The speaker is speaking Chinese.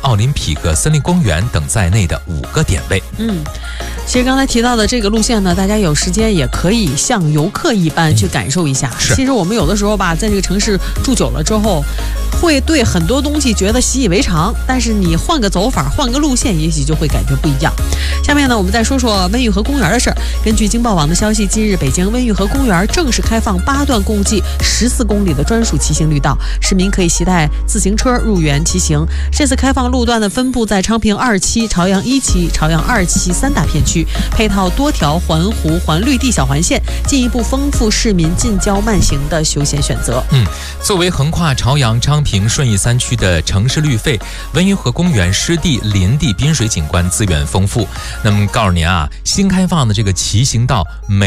奥林匹克森林公园等在内的5个点位。 其实刚才提到的这个路线呢，大家有时间也可以像游客一般去感受一下。其实我们有的时候吧，在这个城市住久了之后，会对很多东西觉得习以为常，但是你换个走法，换个路线，也许就会感觉不一样。下面呢，我们再说说温榆河公园的事儿。根据京报网的消息，近日北京温榆河公园正式开放8段共计14公里的专属骑行绿道，市民可以携带自行车入园骑行。这次开放路段的分布在昌平2期、朝阳1期、朝阳2期3大片区，配套多条环湖、环绿地小环线，进一步丰富市民近郊慢行的休闲选择。 作为横跨朝阳、昌平、顺义3区的城市绿肺，温榆河公园湿地、林地、滨水景观资源丰富。那么告诉您啊，新开放的这个骑行道